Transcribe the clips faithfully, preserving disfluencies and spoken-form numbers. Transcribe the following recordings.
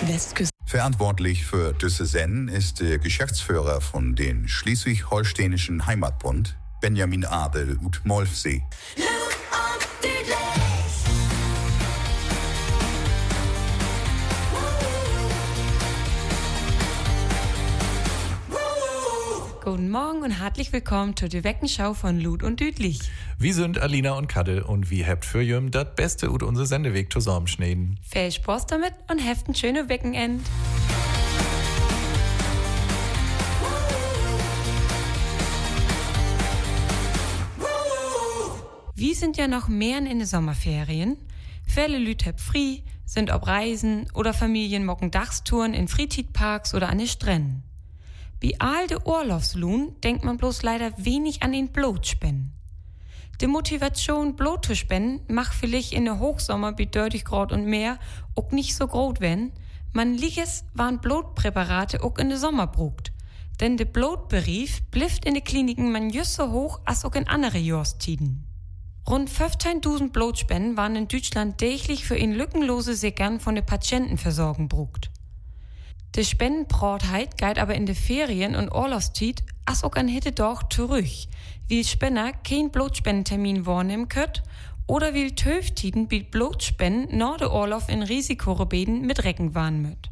Westküste. Verantwortlich für diese Sendung ist der Geschäftsführer von den Schleswig-Holsteinischen Heimatbund, Benjamin Adel ut Molfsee. Guten Morgen und herzlich willkommen zur der Weckenschau von Lud und Düdlich. Wir sind Alina und Kadde und wie habt für jüm das Beste ut unser Sendeweg zusammenschneiden. Viel Spaß damit und habt ein schönes Wochenende. Wir sind ja noch mehr in den Sommerferien. Viele Leute haben frei, sind auf Reisen oder Familien machen Dachstouren in Freizeitparks oder an den Stränden. Bei all de Urlaubslohn denkt man bloß leider wenig an den Blutspenden. Die Motivation, Blut zu spenden, macht vielleicht in der Hochsommer bei dreißig Grad und mehr auch nicht so groß wenn, man liges waren Blutpräparate auch in der Sommer brugt. Denn der Blutberief blifft in den Kliniken man just so hoch als auch in andere Jahrstiden. Rund fünfzehntausend Blutspenden waren in Deutschland täglich für ein lückenlose Sickern von der Patientenversorgung brugt. Die Spendenbrotheit geht aber in de Ferien und Urlaubszeit as auch an Hittedorf zurück, weil Spender kein Blutspendentermin wahrnehmen könnt oder weil Töftiden bei Blutspenden nach de Urlaub in Risikogebieten mit Recken waren müt.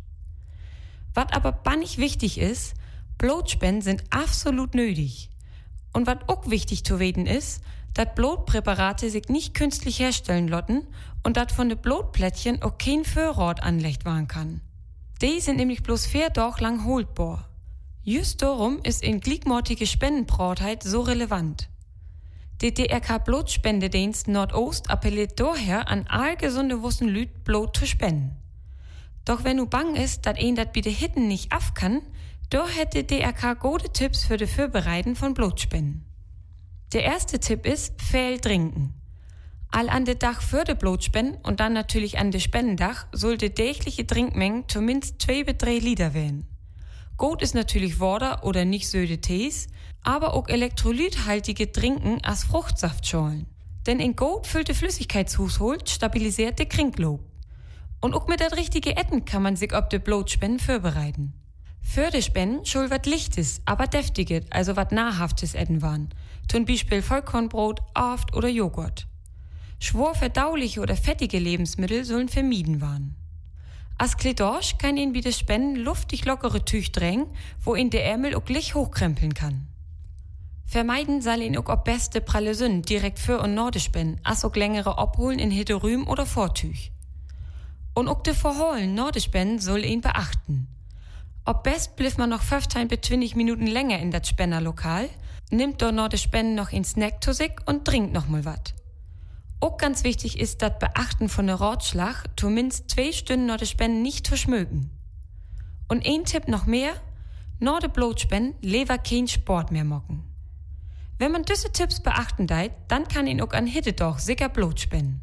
Was aber bannig wichtig ist, Blutspenden sind absolut nötig. Und was auch wichtig zu wissen ist, dass Blutpräparate sich nicht künstlich herstellen lotten und dass von de Blutplättchen auch kein Vorrat anlegt werden kann. Die sind nämlich bloß vier Tage lang holbar. Just darum ist in gleichmortige Spendenbrotheit so relevant. Der D R K-Blutspendedienst Nordost appelliert daher an all gesunde Wussen Lüt Blut zu spenden. Doch wenn du bang ist, dass ein dat bitte Hitten nicht af kann, da hätte D R K gute Tipps für de Vorbereiten von Blutspenden. Der erste Tipp ist, viel trinken. All an de Dach für de Blutspenden und dann natürlich an de Spendendach soll de tägliche Trinkmenge zumindest zwei bis drei Liter werden. Gut ist natürlich Wasser oder nicht söde Tees, aber auch elektrolythaltige Trinken als Fruchtsaftschorlen. Denn in gut füllte Flüssigkeitshaushalt stabilisiert de Krinklob. Und auch mit der richtige Etten kann man sich ob de Blutspenden vorbereiten. Für de Spenden soll wat Lichtes, aber deftiges, also wat nahrhaftes Etten waren. Zum Beispiel Vollkornbrot, Aft oder Joghurt. Schwor verdauliche oder fettige Lebensmittel sollen vermieden werden. Als Kletorsch kann ihn wie das Spenden luftig lockere Tüch drängen, wo ihn der Ärmel auch gleich hochkrempeln kann. Vermeiden soll ihn auch ob beste pralle Sünden direkt für und Norde spenden, als auch längere abholen in Heterym oder Vortüch. Und auch de Verholen Norde spenden soll ihn beachten. Ob best bliff man noch fünfzehn bis zwanzig Minuten länger in das Spenderlokal, nimmt dort Norde spenden noch in Snack zu sich und trinkt noch mal wat. Auch ganz wichtig ist das Beachten von der Ratschlag, zumindest zwei Stunden nach der Spende nicht zu schmöken. Und ein Tipp noch mehr, nach der Blutspende lieber kein Sport mehr mocken. Wenn man diese Tipps beachten deit, dann kann ihn auch an Hittedorf sicher Blut spenden.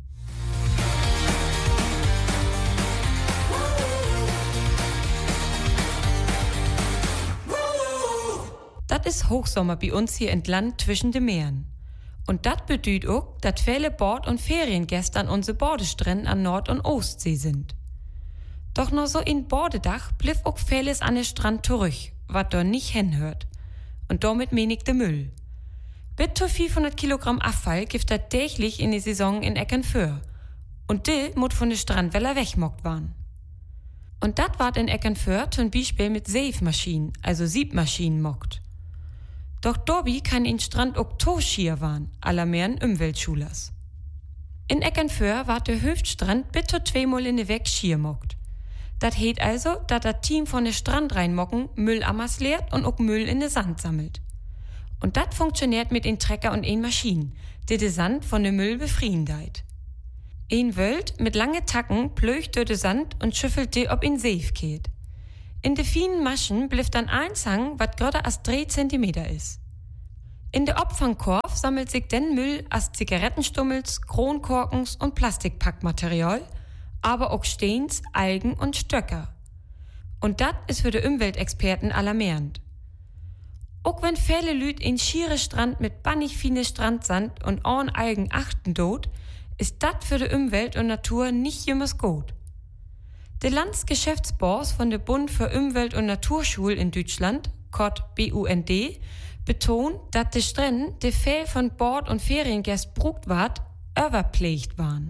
Das ist Hochsommer bei uns hier entlang zwischen den Meeren. Und das bedeutet auch, dass viele Bord- und Feriengäste an unsere Bordestränden an Nord- und Ostsee sind. Doch noch so in Bordedach blieb auch vieles an den Strand zurück, was da nicht hinhört. Und damit meine ich den Müll. Bis zu fünfhundert Kilogramm Abfall gibt das täglich in der Saison in Eckernförde. Und die muss von der Strandwelle wegmockt werden. Und das ward in Eckernförde zum Beispiel mit Seifmaschinen, also Siebmaschinen mockt. Doch Dobby kann in Strand auch Toschier waren, allermehren Umweltschulers. In Eckernförde war der Hüftstrand bis zu zweimal in der Weg Schier mockt. Das heet also, dass das Team von der Strand reinmocken Müll ammers leert und auch Müll in den Sand sammelt. Und das funktioniert mit den Trecker und den Maschinen, die den Sand von dem Müll befrieden deit. Ein Wöld mit lange Tacken plöcht durch den Sand und schüffelt die ob in Seif geht. In de feinen Maschen blifft dann ein Hang, wat gröder als drei Zentimeter is. In de Opfangkorb sammelt sich den Müll als Zigarettenstummels, Kronkorkens und Plastikpackmaterial, aber auch Steins, Algen und Stöcker. Und dat is für de Umweltexperten alarmierend. Auch wenn viele Lüd in schiere Strand mit bannig fine Strandsand und orn Algen achten dort, ist dat für de Umwelt und Natur nicht jemals gut. Der Landesgeschäftsboss von der Bund für Umwelt- und Naturschul in Deutschland, kurz B U N D, betont, dass die Strände, die viel von Bord- und Feriengästen brugt ward, überpflegt waren.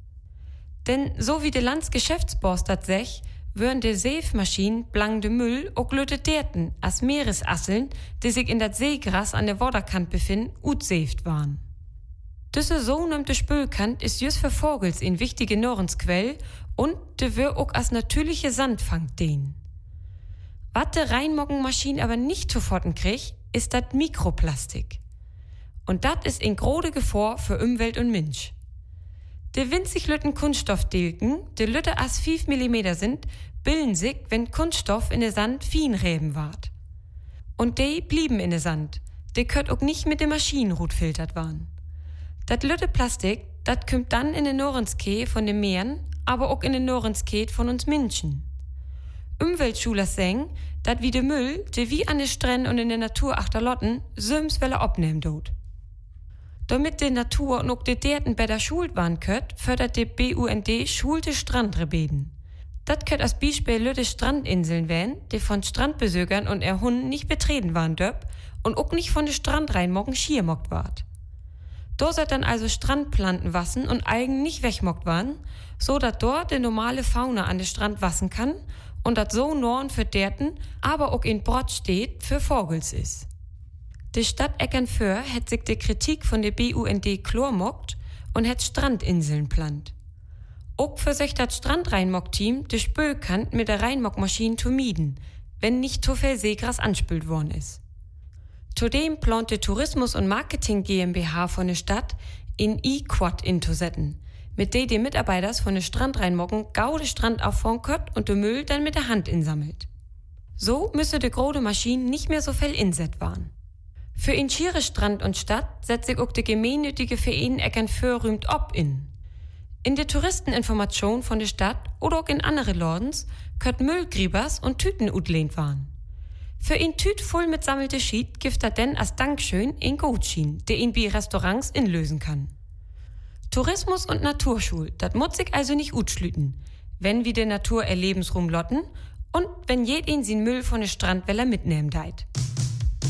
Denn so wie der Landesgeschäftsboss das sech, würden die Seefmaschinen blangde Müll auch glöteterten als Meeresasseln, die sich in das Seegras an der Waterkant befinden, utseeft waren. Diese sogenannte Spülkant ist just für Vogels eine wichtige Nahrungsquelle und die wird auch als natürliche Sandfang dienen. Was die Reinmoggenmaschine aber nicht sofort kriegt, ist das Mikroplastik. Und das ist eine große Gefahr für Umwelt und Mensch. Die winzig lütten Kunststoffdelken, die lütter als fünf Millimeter sind, bilden sich, wenn Kunststoff in der Sand Fienreben ward. Und die blieben in der Sand. Die könnt auch nicht mit der Maschinenrut filtert waren. Das lütte Plastik, das kommt dann in den Norenskee von den Meeren, aber auch in den Norenskee von uns Menschen. Umweltschuler sagen, dass wie der Müll, der wie an den Stränden und in der Natur achterlotten, söms welle abnehmen dort. Damit die Natur und auch die Derten besser schult waren könnt, fördert die B U N D schulte Strandrebeden. Das könnt als Beispiel lütte Strandinseln werden, die von Strandbesögern und ihr Hunden nicht betreten waren döp und auch nicht von den Strandreinmoggen schiermockt ward. Da seid dann also Strandplanten wassen und Algen nicht wegmockt waren, so dass dort die normale Fauna an den Strand wassen kann und dat so Norn für Derten, aber auch in Brot steht für Vogels ist. Die Stadt Eckernförde hat sich die Kritik von der B U N D klormockt und hat Strandinseln plant. Auch versucht das Strandreinmock-Team die Spülkant mit der Reinmockmaschine zu mieden, wenn nicht zu viel Seegras anspült worden ist. Zudem plant die Tourismus- und Marketing GmbH von der Stadt in E-Quad inzusetzen, mit der die Mitarbeiter von der Strandreinmocken gaude Strand auffahren können und den Müll dann mit der Hand insammelt. So müsse die große Maschine nicht mehr so viel inset waren. Für in Schiere Strand und Stadt setzt sich auch die gemeinnützige Verein Eckernförde rühmt ob in. In der Touristeninformation von der Stadt oder auch in andere Lordens könnt Müllgriebers und Tüten utlehnt waren. Für in Tüt voll mit sammelte Schied gibt er denn als Dankeschön in Gutschein, der ihn bei Restaurants inlösen kann. Tourismus und Naturschul, das muss sich also nicht utschlüten, wenn wie der Natur ihr Lebensraum lotten und wenn jed ihn sin Müll von der Strandweller mitnehmen deit.